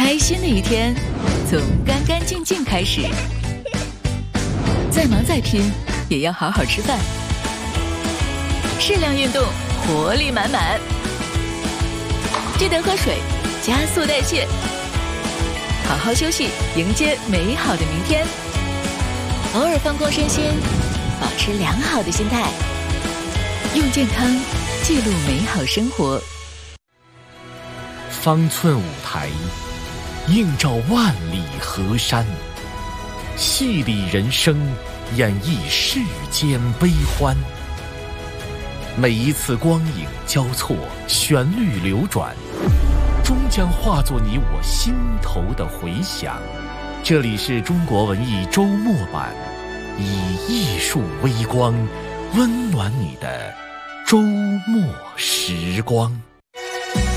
开心的一天从干干净净开始，再忙再拼也要好好吃饭，适量运动，活力满满。记得喝水，加速代谢，好好休息，迎接美好的明天。偶尔放空身心，保持良好的心态，用健康记录美好生活。 方寸舞台，映照万里河山，戏里人生，演绎世间悲欢。每一次光影交错，旋律流转，终将化作你我心头的回响。这里是中国文艺周末版，以艺术微光温暖你的周末时光。